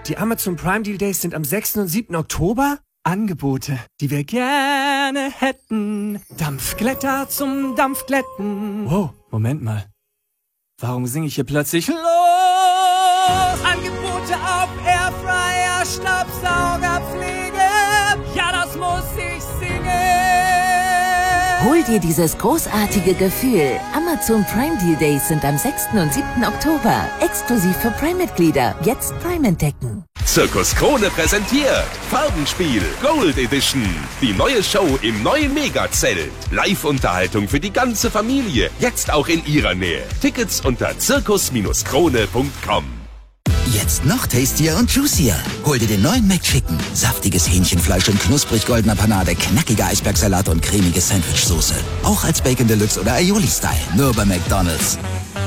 die Amazon Prime Deal Days sind am 6. und 7. Oktober. Angebote, die wir gerne hätten. Dampfglätter zum Dampfglätten. Wow, Moment mal. Warum singe ich hier plötzlich los? Angebote auf Airfryer, Staubsaugerpflege. Ja, das muss ich singen. Hol dir dieses großartige Gefühl. Amazon Prime Deal Days sind am 6. und 7. Oktober. Exklusiv für Prime-Mitglieder. Jetzt Prime entdecken. Zirkus Krone präsentiert Farbenspiel Gold Edition. Die neue Show im neuen Megazelt. Live-Unterhaltung für die ganze Familie. Jetzt auch in ihrer Nähe. Tickets unter zirkus-krone.com. Jetzt noch tastier und juicier. Hol dir den neuen McChicken. Saftiges Hähnchenfleisch in knusprig goldener Panade, knackiger Eisbergsalat und cremige Sandwichsoße. Auch als Bacon Deluxe oder Aioli-Style. Nur bei McDonald's.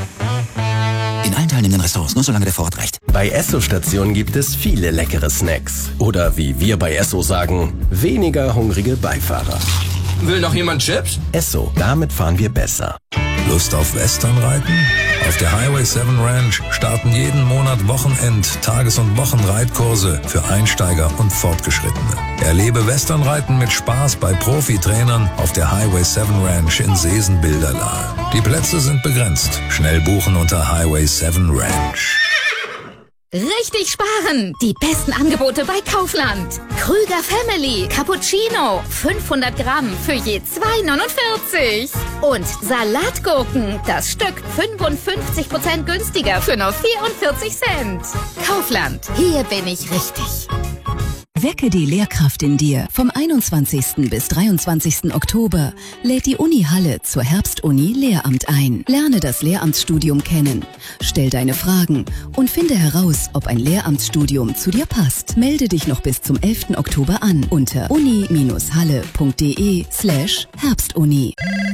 In allen teilnehmenden Restaurants, nur solange der Vorrat reicht. Bei Esso-Stationen gibt es viele leckere Snacks. Oder wie wir bei Esso sagen, weniger hungrige Beifahrer. Will noch jemand Chips? Esso, damit fahren wir besser. Lust auf Westernreiten? Auf der Highway 7 Ranch starten jeden Monat Wochenend-, Tages- und Wochenreitkurse für Einsteiger und Fortgeschrittene. Erlebe Westernreiten mit Spaß bei Profitrainern auf der Highway 7 Ranch in Seesen-Bilderlahe. Die Plätze sind begrenzt. Schnell buchen unter Highway 7 Ranch. Richtig sparen! Die besten Angebote bei Kaufland. Krüger Family Cappuccino 500 Gramm für je 2,49. Und Salatgurken, das Stück 55% günstiger für nur 44 Cent. Kaufland, hier bin ich richtig. Wecke die Lehrkraft in dir. Vom 21. bis 23. Oktober lädt die Uni Halle zur Herbstuni Lehramt ein. Lerne das Lehramtsstudium kennen. Stell deine Fragen und finde heraus, ob ein Lehramtsstudium zu dir passt. Melde dich noch bis zum 11. Oktober an unter uni-halle.de/Herbstuni.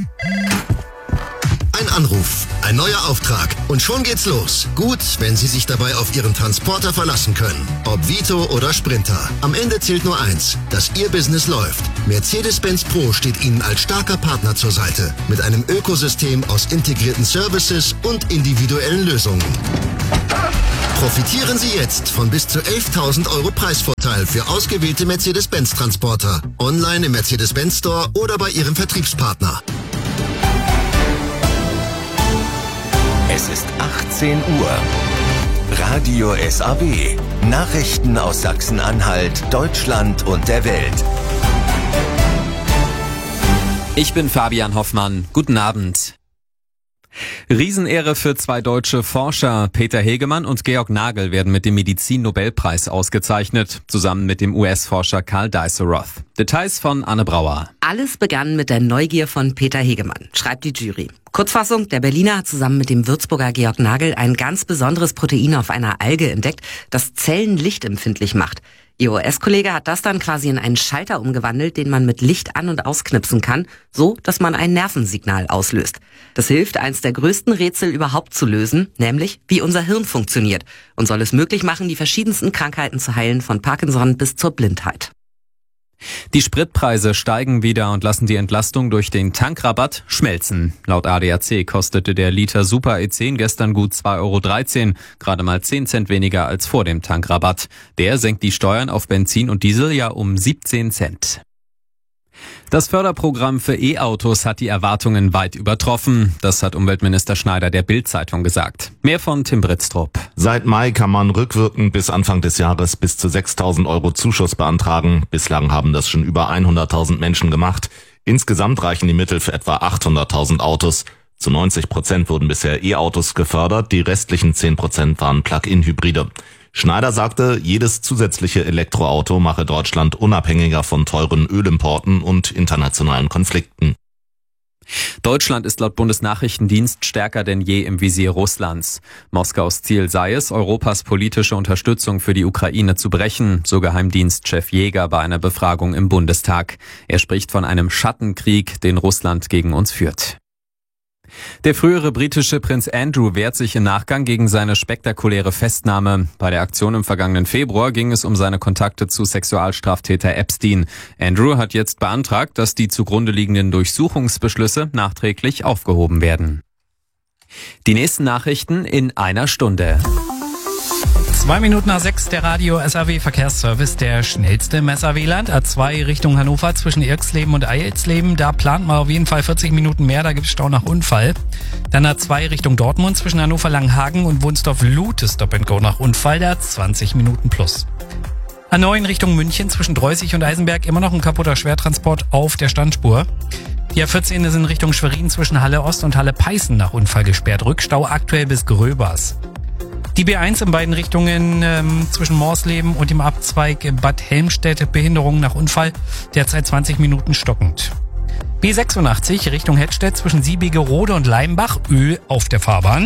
Ein Anruf, ein neuer Auftrag und schon geht's los. Gut, wenn Sie sich dabei auf Ihren Transporter verlassen können. Ob Vito oder Sprinter. Am Ende zählt nur eins, dass Ihr Business läuft. Mercedes-Benz Pro steht Ihnen als starker Partner zur Seite. Mit einem Ökosystem aus integrierten Services und individuellen Lösungen. Profitieren Sie jetzt von bis zu 11.000 € Preisvorteil für ausgewählte Mercedes-Benz-Transporter. Online im Mercedes-Benz Store oder bei Ihrem Vertriebspartner. Es ist 18 Uhr. Radio SAW. Nachrichten aus Sachsen-Anhalt, Deutschland und der Welt. Ich bin Fabian Hoffmann. Guten Abend. Riesenehre für zwei deutsche Forscher. Peter Hegemann und Georg Nagel werden mit dem Medizin-Nobelpreis ausgezeichnet, zusammen mit dem US-Forscher Karl Dies-Roth. Details von Anne Brauer. Alles begann mit der Neugier von Peter Hegemann, schreibt die Jury. Kurzfassung, der Berliner hat zusammen mit dem Würzburger Georg Nagel ein ganz besonderes Protein auf einer Alge entdeckt, das Zellen lichtempfindlich macht. Ihr US-Kollege hat das dann quasi in einen Schalter umgewandelt, den man mit Licht an- und ausknipsen kann, so dass man ein Nervensignal auslöst. Das hilft, eins der größten Rätsel überhaupt zu lösen, nämlich wie unser Hirn funktioniert, und soll es möglich machen, die verschiedensten Krankheiten zu heilen, von Parkinson bis zur Blindheit. Die Spritpreise steigen wieder und lassen die Entlastung durch den Tankrabatt schmelzen. Laut ADAC kostete der Liter Super E10 gestern gut 2,13 €, gerade mal 10 Cent weniger als vor dem Tankrabatt. Der senkt die Steuern auf Benzin und Diesel ja um 17 Cent. Das Förderprogramm für E-Autos hat die Erwartungen weit übertroffen. Das hat Umweltminister Schneider der Bild-Zeitung gesagt. Mehr von Tim Britztrup. Seit Mai kann man rückwirkend bis Anfang des Jahres bis zu 6.000 € Zuschuss beantragen. Bislang haben das schon über 100.000 Menschen gemacht. Insgesamt reichen die Mittel für etwa 800.000 Autos. Zu 90% wurden bisher E-Autos gefördert, die restlichen 10% waren Plug-in-Hybride. Schneider sagte, jedes zusätzliche Elektroauto mache Deutschland unabhängiger von teuren Ölimporten und internationalen Konflikten. Deutschland ist laut Bundesnachrichtendienst stärker denn je im Visier Russlands. Moskaus Ziel sei es, Europas politische Unterstützung für die Ukraine zu brechen, so Geheimdienstchef Jäger bei einer Befragung im Bundestag. Er spricht von einem Schattenkrieg, den Russland gegen uns führt. Der frühere britische Prinz Andrew wehrt sich im Nachgang gegen seine spektakuläre Festnahme. Bei der Aktion im vergangenen Februar ging es um seine Kontakte zu Sexualstraftäter Epstein. Andrew hat jetzt beantragt, dass die zugrunde liegenden Durchsuchungsbeschlüsse nachträglich aufgehoben werden. Die nächsten Nachrichten in einer Stunde. 2 Minuten nach 6, der Radio SAW Verkehrsservice, der schnellste im SAW-Land. A2 Richtung Hannover zwischen Irxleben und Eilsleben. Da plant man auf jeden Fall 40 Minuten mehr, da gibt es Stau nach Unfall. Dann A2 Richtung Dortmund zwischen Hannover-Langenhagen und Wunsdorf-Lute Stop and Go nach Unfall, da 20 Minuten plus. A9 Richtung München zwischen Dreusig und Eisenberg, immer noch ein kaputter Schwertransport auf der Standspur. Die A14 ist in Richtung Schwerin zwischen Halle Ost und Halle Peißen nach Unfall gesperrt. Rückstau aktuell bis Gröbers. Die B1 in beiden Richtungen zwischen Morsleben und dem Abzweig Bad Helmstedt, Behinderung nach Unfall, derzeit 20 Minuten stockend. B86 Richtung Hettstedt zwischen Siebigerode und Leimbach, Öl auf der Fahrbahn.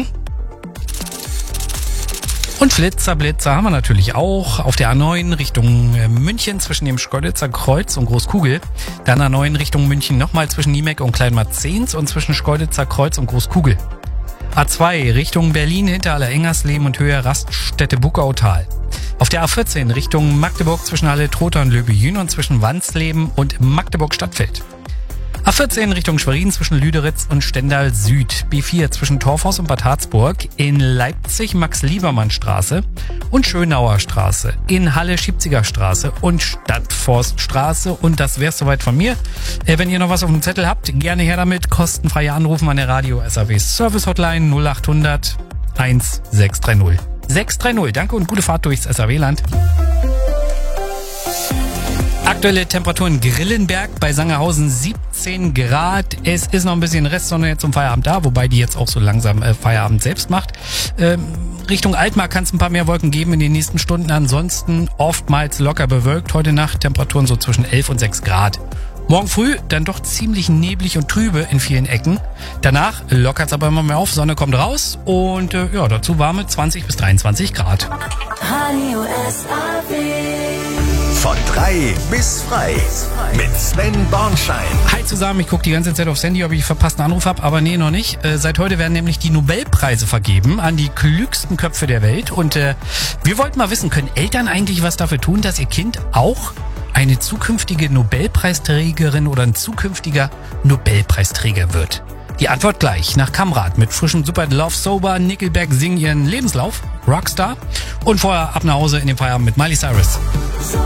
Und Blitzer haben wir natürlich auch auf der A9 Richtung München zwischen dem Schkeuditzer Kreuz und Großkugel. Dann A9 Richtung München nochmal zwischen Niemeck und Kleinmarzens und zwischen Schkeuditzer Kreuz und Großkugel. A2 Richtung Berlin hinter Allerengersleben und Höhe Raststätte-Buckautal. Auf der A14 Richtung Magdeburg zwischen Halle Trotha und Löbejün und zwischen Wansleben und Magdeburg-Stadtfeld. A14 Richtung Schwerin zwischen Lüderitz und Stendal Süd. B4 zwischen Torfhaus und Bad Harzburg. In Leipzig Max-Liebermann-Straße und Schönauer Straße. In Halle Schiebziger Straße und Stadtforststraße. Und das wär's soweit von mir. Wenn ihr noch was auf dem Zettel habt, gerne her damit. Kostenfreie Anrufen an der Radio SAW Service Hotline 0800 1630. 630. Danke und gute Fahrt durchs SAW-Land. Aktuelle Temperaturen Grillenberg bei Sangerhausen 17 Grad. Es ist noch ein bisschen Restsonne jetzt zum Feierabend da, wobei die jetzt auch so langsam Feierabend selbst macht. Richtung Altmark kann es ein paar mehr Wolken geben in den nächsten Stunden. Ansonsten oftmals locker bewölkt. Heute Nacht Temperaturen so zwischen 11 und 6 Grad. Morgen früh dann doch ziemlich neblig und trübe in vielen Ecken. Danach lockert es aber immer mehr auf, Sonne kommt raus und dazu warme 20 bis 23 Grad. Radio SAW. Von 3 bis frei mit Sven Bornschein. Hi zusammen, ich gucke die ganze Zeit aufs Handy, ob ich verpassten Anruf habe, aber nee, noch nicht. Seit heute werden nämlich die Nobelpreise vergeben an die klügsten Köpfe der Welt. Und wir wollten mal wissen, können Eltern eigentlich was dafür tun, dass ihr Kind auch eine zukünftige Nobelpreisträgerin oder ein zukünftiger Nobelpreisträger wird? Die Antwort gleich nach Kamrat mit frischem Super Love Sober. Nickelback singen ihren Lebenslauf, Rockstar. Und vorher ab nach Hause in den Feierabend mit Miley Cyrus.